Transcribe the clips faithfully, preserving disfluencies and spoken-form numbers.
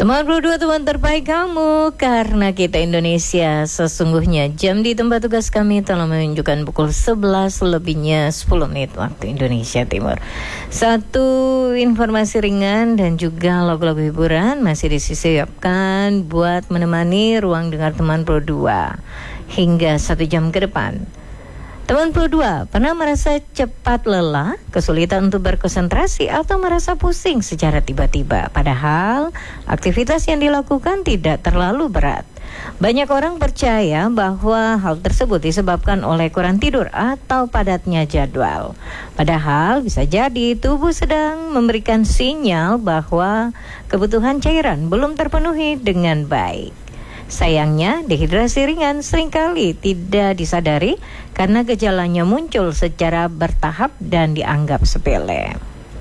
Teman berdua, teman terbaik kamu, karena kita Indonesia. Sesungguhnya jam di tempat tugas kami telah menunjukkan pukul sebelas lebihnya sepuluh menit waktu Indonesia Timur. Satu informasi ringan dan juga lagu-lagu hiburan masih disisiapkan buat menemani ruang dengar teman berdua hingga satu jam ke depan. Teman Pro dua, pernah merasa cepat lelah, kesulitan untuk berkonsentrasi, atau merasa pusing secara tiba-tiba? Padahal aktivitas yang dilakukan tidak terlalu berat. Banyak orang percaya bahwa hal tersebut disebabkan oleh kurang tidur atau padatnya jadwal. Padahal bisa jadi tubuh sedang memberikan sinyal bahwa kebutuhan cairan belum terpenuhi dengan baik. Sayangnya, dehidrasi ringan seringkali tidak disadari karena gejalanya muncul secara bertahap dan dianggap sepele.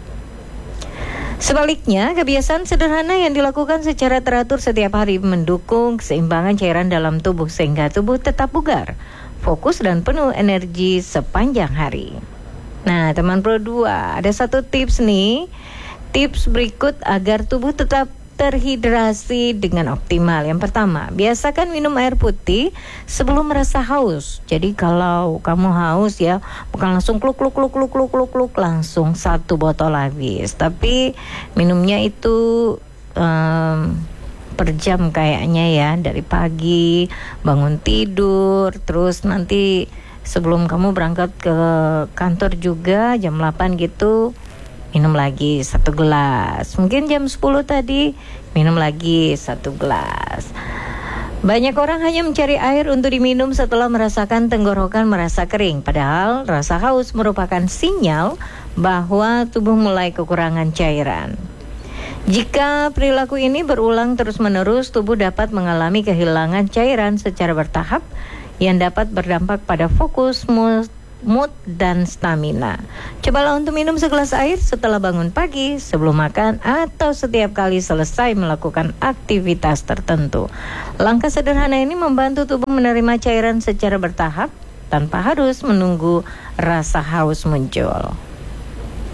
Sebaliknya, kebiasaan sederhana yang dilakukan secara teratur setiap hari mendukung keseimbangan cairan dalam tubuh sehingga tubuh tetap bugar, fokus dan penuh energi sepanjang hari. Nah, teman Pro dua, ada satu tips nih. Tips berikut agar tubuh tetap terhidrasi dengan optimal. Yang pertama, biasakan minum air putih sebelum merasa haus. Jadi kalau kamu haus ya, bukan langsung kluk kluk kluk kluk kluk kluk kluk langsung satu botol habis. Tapi minumnya itu um, per jam kayaknya ya, dari pagi bangun tidur, terus nanti sebelum kamu berangkat ke kantor juga jam delapan gitu minum lagi satu gelas. Mungkin jam sepuluh tadi minum lagi satu gelas. Banyak orang hanya mencari air untuk diminum setelah merasakan tenggorokan merasa kering. Padahal rasa haus merupakan sinyal bahwa tubuh mulai kekurangan cairan. Jika perilaku ini berulang terus-menerus, tubuh dapat mengalami kehilangan cairan secara bertahap yang dapat berdampak pada fokus, mood, mood dan stamina. Cobalah untuk minum segelas air setelah bangun pagi, sebelum makan, atau setiap kali selesai melakukan aktivitas tertentu. Langkah sederhana ini membantu tubuh menerima cairan secara bertahap tanpa harus menunggu rasa haus muncul.